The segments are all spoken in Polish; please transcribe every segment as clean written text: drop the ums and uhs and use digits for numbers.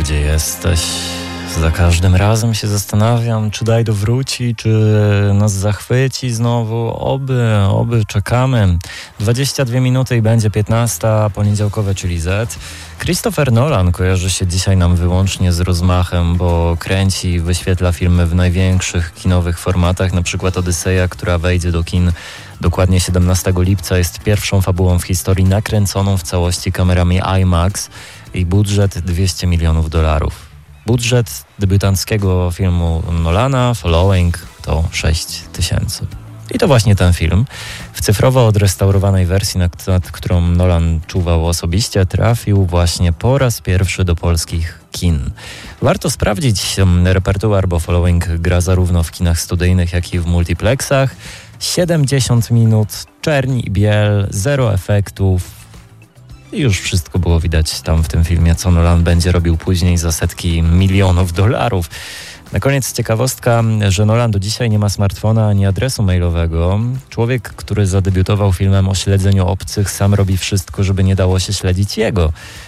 gdzie jesteś. Za każdym razem się zastanawiam, czy Dido wróci, czy nas zachwyci znowu. Oby, czekamy. 22 minuty i będzie 15, poniedziałkowe, czyli Z. Christopher Nolan kojarzy się dzisiaj nam wyłącznie z rozmachem, bo kręci i wyświetla filmy w największych kinowych formatach, na przykład Odyseja, która wejdzie do kin dokładnie 17 lipca, jest pierwszą fabułą w historii nakręconą w całości kamerami IMAX i budżet $200 milionów. Budżet debiutanckiego filmu Nolana, Following, to 6000. I to właśnie ten film, w cyfrowo odrestaurowanej wersji, nad którą Nolan czuwał osobiście, trafił właśnie po raz pierwszy do polskich kin. Warto sprawdzić repertuar, bo Following gra zarówno w kinach studyjnych, jak i w multiplexach. 70 minut, czerń i biel, zero efektów. I już wszystko było widać tam w tym filmie, co Nolan będzie robił później za setki milionów dolarów. Na koniec ciekawostka, że Nolan do dzisiaj nie ma smartfona ani adresu mailowego. Człowiek, który zadebiutował filmem o śledzeniu obcych, sam robi wszystko, żeby nie dało się śledzić jego.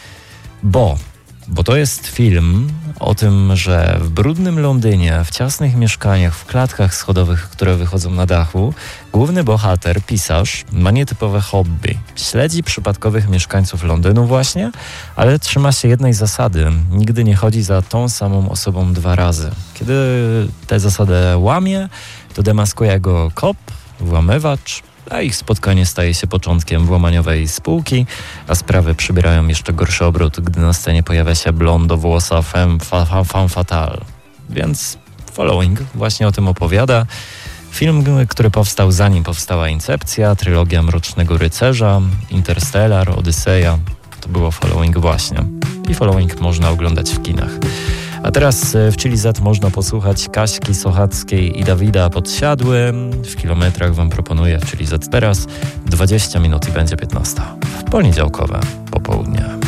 Bo to jest film o tym, że w brudnym Londynie, w ciasnych mieszkaniach, w klatkach schodowych, które wychodzą na dachu, główny bohater, pisarz, ma nietypowe hobby. Śledzi przypadkowych mieszkańców Londynu właśnie, ale trzyma się jednej zasady. Nigdy nie chodzi za tą samą osobą 2 razy. Kiedy tę zasadę łamie, to demaskuje go kop, włamywacz, a ich spotkanie staje się początkiem włamaniowej spółki, a sprawy przybierają jeszcze gorszy obrót, gdy na scenie pojawia się blondowłosa femme fatale. Więc Following właśnie o tym opowiada. Film, który powstał zanim powstała Incepcja, trylogia Mrocznego Rycerza, Interstellar, Odyseja, to było Following właśnie. I Following można oglądać w kinach. A teraz w Chili Z można posłuchać Kaśki Sochackiej i Dawida Podsiadły. W kilometrach wam proponuję w Chili Z teraz 20 minut i będzie 15. W poniedziałkowe popołudnie.